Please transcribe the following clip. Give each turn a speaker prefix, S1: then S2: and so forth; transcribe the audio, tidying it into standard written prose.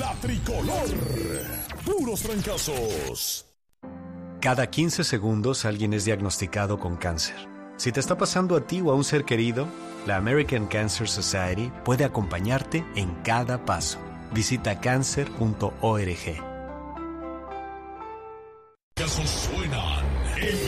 S1: La Tricolor. Puros trancazos.
S2: Cada 15 segundos alguien es diagnosticado con cáncer. Si te está pasando a ti o a un ser querido, la American Cancer Society puede acompañarte en cada paso. Visita cancer.org.
S1: Casos suenan en